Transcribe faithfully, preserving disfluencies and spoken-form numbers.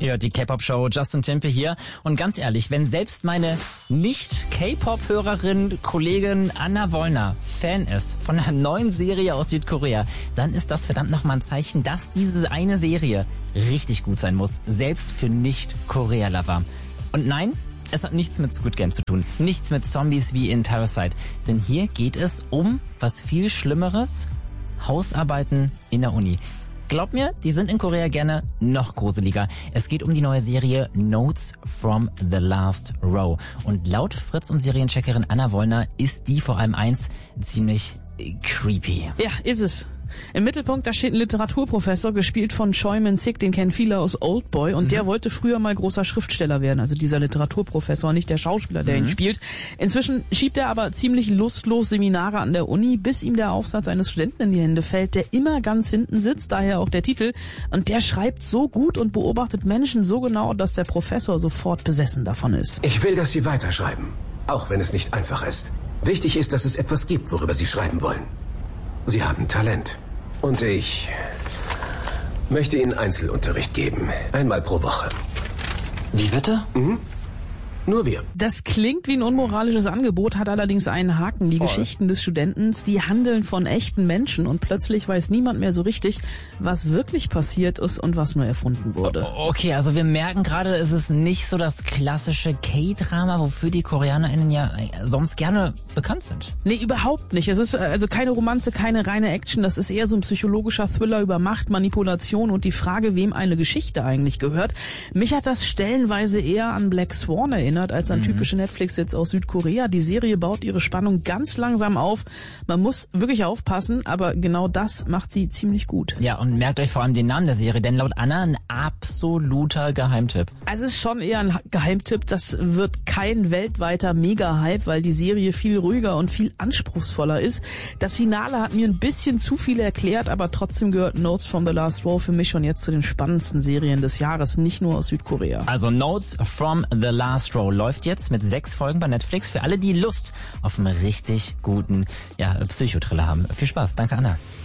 Ja, die K-Pop-Show, Justin Timpe hier. Und ganz ehrlich, wenn selbst meine Nicht-K-Pop-Hörerin, Kollegin Anna Wollner Fan ist von einer neuen Serie aus Südkorea, dann ist das verdammt nochmal ein Zeichen, dass diese eine Serie richtig gut sein muss. Selbst für Nicht-Korea-Lover. Und nein, es hat nichts mit Squid Game zu tun. Nichts mit Zombies wie in Parasite. Denn hier geht es um was viel Schlimmeres. Hausarbeiten in der Uni. Glaub mir, die sind in Korea gerne noch gruseliger. Es geht um die neue Serie Notes from the Last Row. Und laut Fritz und Seriencheckerin Anna Wollner ist die vor allem eins ziemlich creepy. Ja, ist es. Im Mittelpunkt, da steht ein Literaturprofessor, gespielt von Choi Min-sik, den kennen viele aus Oldboy, und mhm. der wollte früher mal großer Schriftsteller werden, also dieser Literaturprofessor, nicht der Schauspieler, der mhm. ihn spielt. Inzwischen schiebt er aber ziemlich lustlos Seminare an der Uni, bis ihm der Aufsatz eines Studenten in die Hände fällt, der immer ganz hinten sitzt, daher auch der Titel, und der schreibt so gut und beobachtet Menschen so genau, dass der Professor sofort besessen davon ist. Ich will, dass Sie weiterschreiben, auch wenn es nicht einfach ist. Wichtig ist, dass es etwas gibt, worüber Sie schreiben wollen. Sie haben Talent. Und ich möchte Ihnen Einzelunterricht geben. Einmal pro Woche. Wie bitte? Mhm. Nur wir. Das klingt wie ein unmoralisches Angebot, hat allerdings einen Haken. Die Voll. Geschichten des Studenten, die handeln von echten Menschen und plötzlich weiß niemand mehr so richtig, was wirklich passiert ist und was nur erfunden wurde. Okay, also wir merken gerade, es ist nicht so das klassische K-Drama, wofür die KoreanerInnen ja sonst gerne bekannt sind. Nee, überhaupt nicht. Es ist also keine Romanze, keine reine Action. Das ist eher so ein psychologischer Thriller über Macht, Manipulation und die Frage, wem eine Geschichte eigentlich gehört. Mich hat das stellenweise eher an Black Swan erinnert, als an typische Netflix-Hits aus Südkorea. Die Serie baut ihre Spannung ganz langsam auf. Man muss wirklich aufpassen, aber genau das macht sie ziemlich gut. Ja, und merkt euch vor allem den Namen der Serie, denn laut Anna ein absoluter Geheimtipp. Also es ist schon eher ein Geheimtipp. Das wird kein weltweiter Mega-Hype, weil die Serie viel ruhiger und viel anspruchsvoller ist. Das Finale hat mir ein bisschen zu viel erklärt, aber trotzdem gehört Notes from the Last Row für mich schon jetzt zu den spannendsten Serien des Jahres, nicht nur aus Südkorea. Also Notes from the Last Row läuft jetzt mit sechs Folgen bei Netflix für alle, die Lust auf einen richtig guten ja, Psychothriller haben. Viel Spaß. Danke, Anna.